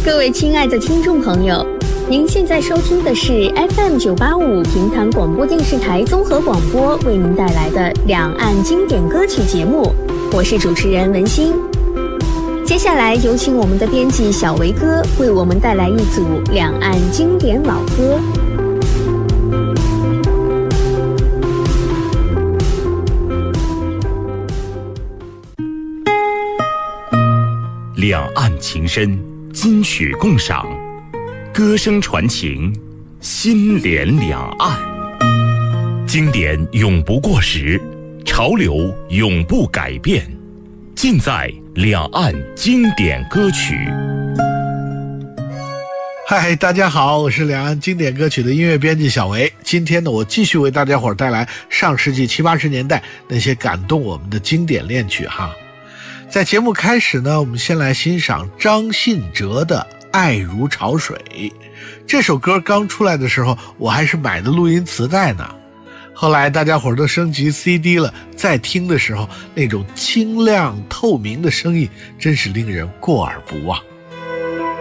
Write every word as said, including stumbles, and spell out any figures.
各位亲爱的听众朋友，您现在收听的是 F M 九八五平潭广播电视台综合广播为您带来的两岸经典歌曲节目，我是主持人文心。接下来有请我们的编辑小维哥为我们带来一组两岸经典老歌。 两岸情深，金曲共赏，歌声传情，心连两岸。经典永不过时，潮流永不改变，尽在两岸经典歌曲。 嗨，大家好，我是两岸经典歌曲的音乐编辑小维。今天呢，我继续为大家伙带来上世纪七八十年代那些感动我们的经典恋曲哈。在节目开始呢，我们先来欣赏张信哲的《爱如潮水》。这首歌刚出来的时候，我还是买的录音磁带呢。后来大家伙都升级 C D 了，再听的时候，那种清亮透明的声音真是令人过耳不忘。